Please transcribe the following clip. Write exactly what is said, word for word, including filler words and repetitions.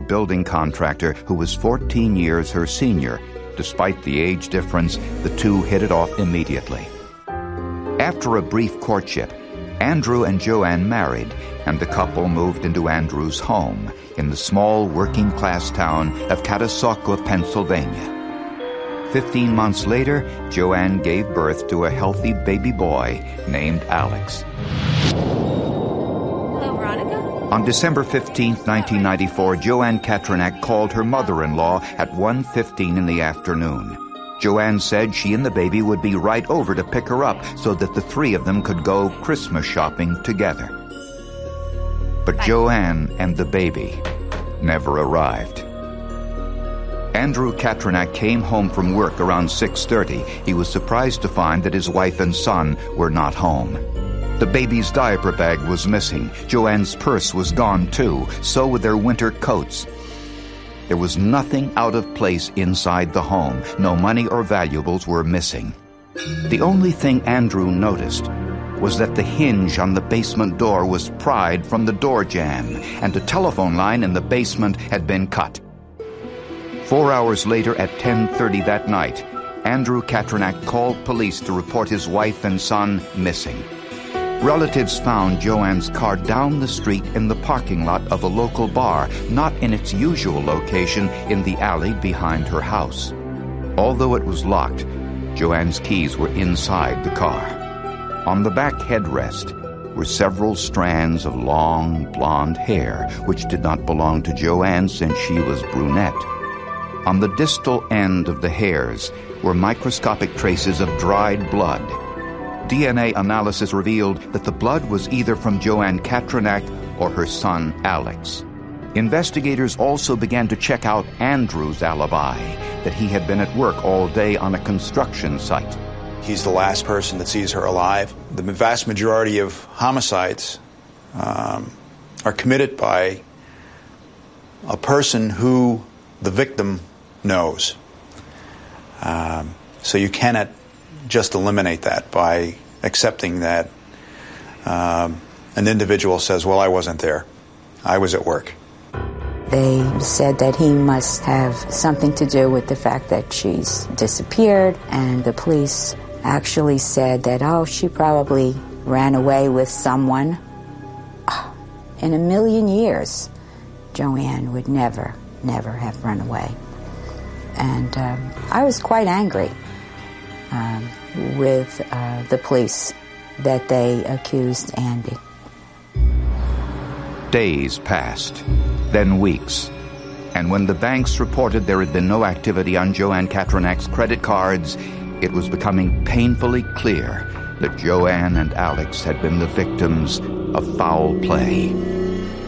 building contractor who was fourteen years her senior. Despite the age difference, the two hit it off immediately. After a brief courtship, Andrew and Joanne married, and the couple moved into Andrew's home in the small working-class town of Catasauqua, Pennsylvania. Fifteen months later, Joanne gave birth to a healthy baby boy named Alex. Hello, Veronica? On December fifteenth, nineteen ninety-four, Joanne Katranak called her mother-in-law at one fifteen in the afternoon. Joanne said she and the baby would be right over to pick her up so that the three of them could go Christmas shopping together. But Bye. Joanne and the baby never arrived. Andrew Katranak came home from work around six thirty. He was surprised to find that his wife and son were not home. The baby's diaper bag was missing. Joanne's purse was gone too, so were their winter coats. There was nothing out of place inside the home. No money or valuables were missing. The only thing Andrew noticed was that the hinge on the basement door was pried from the door jamb, and a telephone line in the basement had been cut. Four hours later, at ten thirty that night, Andrew Katranak called police to report his wife and son missing. Relatives found Joanne's car down the street in the parking lot of a local bar, not in its usual location in the alley behind her house. Although it was locked, Joanne's keys were inside the car. On the back headrest were several strands of long, blonde hair, which did not belong to Joanne since she was brunette. On the distal end of the hairs were microscopic traces of dried blood. D N A analysis revealed that the blood was either from Joanne Katranak or her son Alex. Investigators also began to check out Andrew's alibi, that he had been at work all day on a construction site. He's the last person that sees her alive. The vast majority of homicides um, are committed by a person who the victim knows. Um, so you cannot just eliminate that by accepting that um, an individual says, well, I wasn't there. I was at work. They said that he must have something to do with the fact that she's disappeared, and the police actually said that, oh, she probably ran away with someone. In a million years, Joanne would never, never have run away. And um, I was quite angry um, with uh, the police that they accused Andy. Days passed, then weeks. And when the banks reported there had been no activity on Joanne Katranak's credit cards, it was becoming painfully clear that Joanne and Alex had been the victims of foul play.